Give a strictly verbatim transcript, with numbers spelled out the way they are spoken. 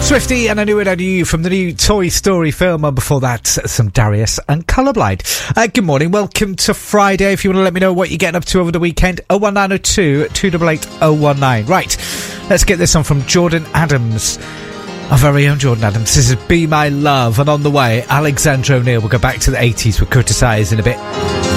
Swifty and I Knew It, I Knew You from the new Toy Story film, and before that, some Darius and Colourblind. Uh, good morning, welcome to Friday. If you want to let me know what you're getting up to over the weekend, oh one nine oh two, two eight eight, oh one nine. Right, let's get this on from Jordan Adams. Our very own Jordan Adams. This is Be My Love, and on the way, Alexandra O'Neill. We'll go back to the eighties with Criticise in a bit.